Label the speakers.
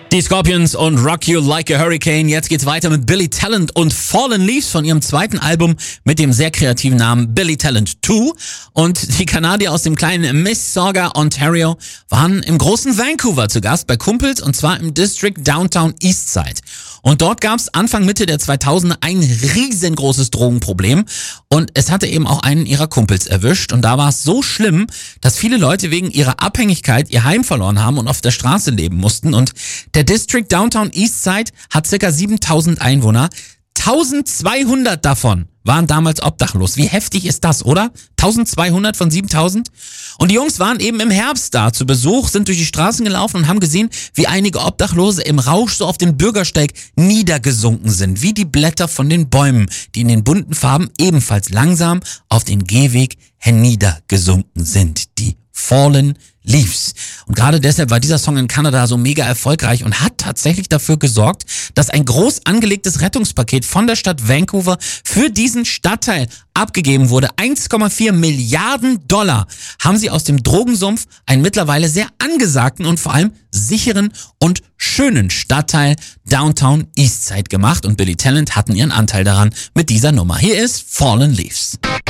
Speaker 1: Die Scorpions und Rock You Like a Hurricane. Jetzt geht's weiter mit Billy Talent und Fallen Leaves von ihrem zweiten Album mit dem sehr kreativen Namen Billy Talent 2. Und die Kanadier aus dem kleinen Mississauga, Ontario, waren im großen Vancouver zu Gast bei Kumpels, und zwar im District Downtown Eastside. Und dort gab's Anfang Mitte der 2000er ein riesengroßes Drogenproblem, und es hatte eben auch einen ihrer Kumpels erwischt, und da war es so schlimm, dass viele Leute wegen ihrer Abhängigkeit ihr Heim verloren haben und auf der Straße leben mussten. Und der District Downtown Eastside hat ca. 7000 Einwohner. 1200 davon waren damals obdachlos. Wie heftig ist das, oder? 1200 von 7000? Und die Jungs waren eben im Herbst da zu Besuch, sind durch die Straßen gelaufen und haben gesehen, wie einige Obdachlose im Rausch so auf dem Bürgersteig niedergesunken sind, wie die Blätter von den Bäumen, die in den bunten Farben ebenfalls langsam auf den Gehweg herniedergesunken sind. Die Fallen Leaves. Und gerade deshalb war dieser Song in Kanada so mega erfolgreich und hat tatsächlich dafür gesorgt, dass ein groß angelegtes Rettungspaket von der Stadt Vancouver für diesen Stadtteil abgegeben wurde. 1,4 Milliarden Dollar haben sie aus dem Drogensumpf einen mittlerweile sehr angesagten und vor allem sicheren und schönen Stadtteil Downtown Eastside gemacht, und Billy Talent hatten ihren Anteil daran mit dieser Nummer. Hier ist Fallen Leaves.